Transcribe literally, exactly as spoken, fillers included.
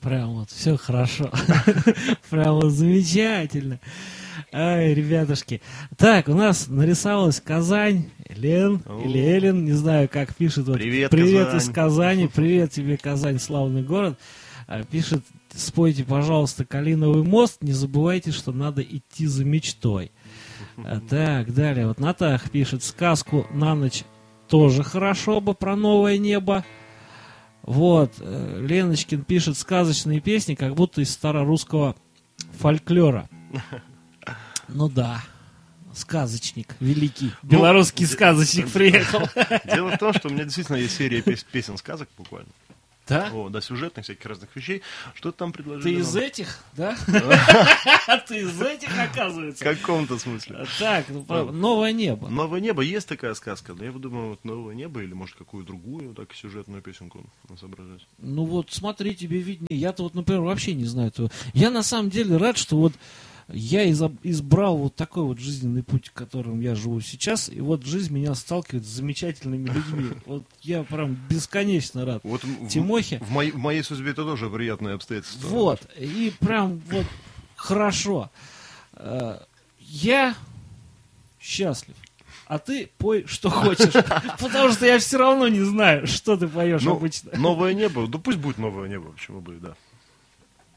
Прям вот все хорошо. Прям вот замечательно. Ай, ребятушки. Так, у нас нарисовалась Казань. Лен или Элен, не знаю, как пишет. Вот, Привет, привет Казань. из Казани. Привет тебе, Казань, славный город. А, пишет, спойте, пожалуйста, «Калиновый мост». Не забывайте, что надо идти за мечтой. А, так, далее. Вот Натах пишет, сказку на ночь тоже хорошо бы про новое небо. Вот. э, Леночкин пишет, сказочные песни, как будто из старорусского фольклора. Ну да. Сказочник, великий. Белорусский сказочник приехал. Дело в том, что у меня действительно есть серия пес- песен сказок буквально. Да? О, да, сюжетных всяких разных вещей. Что ты там Ты предложили? из нам? этих, да? Ты из этих, оказывается. В каком-то смысле. Так, ну, про- «Новое небо». «Новое небо» есть такая сказка, но я думаю, вот «Новое небо» или, может, какую другую, так, сюжетную песенку соображать. Ну вот, смотри, тебе виднее. Я-то вот, например, вообще не знаю этого. Я на самом деле рад, что вот я изоб- избрал вот такой вот жизненный путь, которым я живу сейчас, и вот жизнь меня сталкивает с замечательными людьми. Вот я прям бесконечно рад. Вот в- Тимохе. В, моей, в моей судьбе это тоже приятное обстоятельство. Вот, и прям вот хорошо. Э, Я счастлив. А ты пой, что хочешь. Потому что я все равно не знаю, что ты поешь Ну, обычно. «Новое небо», да пусть будет «Новое небо», почему бы и да.